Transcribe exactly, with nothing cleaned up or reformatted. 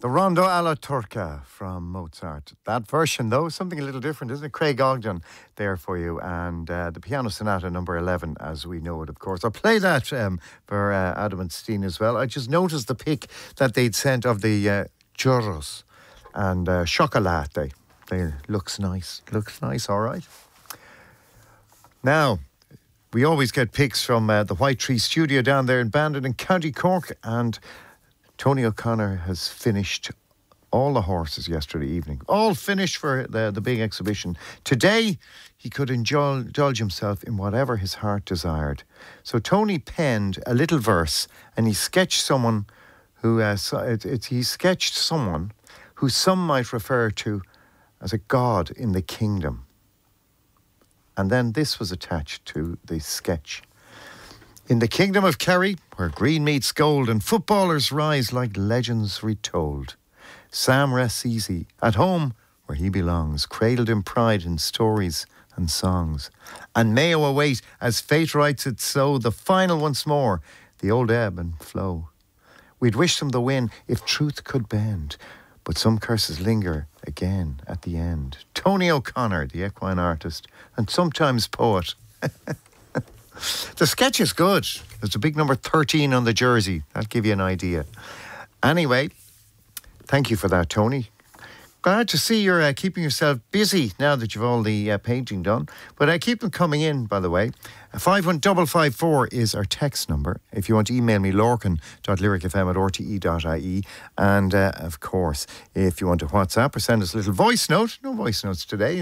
The Rondo alla Turca from Mozart. That version, though, something a little different, isn't it? Craig Ogden there for you. And uh, the Piano Sonata number eleven, as we know it, of course. I'll play that um, for uh, Adam and Steen as well. I just noticed the pic that they'd sent of the uh, churros and uh, chocolate. They looks nice. Looks nice, all right. Now, we always get pics from uh, the White Tree Studio down there in Bandon in County Cork, and Tony O'Connor has finished all the horses yesterday evening. All finished for the, the big exhibition. Today, he could enjoy, indulge himself in whatever his heart desired. So Tony penned a little verse, and he sketched someone who, uh, it, it, he sketched someone who some might refer to as a god in the kingdom. And then this was attached to the sketch. In the kingdom of Kerry, where green meets gold and footballers rise like legends retold, Sam rests easy, at home where he belongs, cradled in pride in stories and songs. And Mayo await, as fate writes it so, the final once more, the old ebb and flow. We'd wish them the win if truth could bend, but some curses linger again at the end. Tony O'Connor, the equine artist, and sometimes poet. The sketch is good. There's a big number thirteen on the jersey. That'll give you an idea. Anyway, thank you for that, Tony. Glad to see you're uh, keeping yourself busy now that you've all the uh, painting done. But uh, keep them coming in, by the way. five one five five four is our text number. If you want to email me, lorcan dot lyric f m at r t e dot i e. And, uh, of course, if you want to WhatsApp or send us a little voice note, no voice notes today.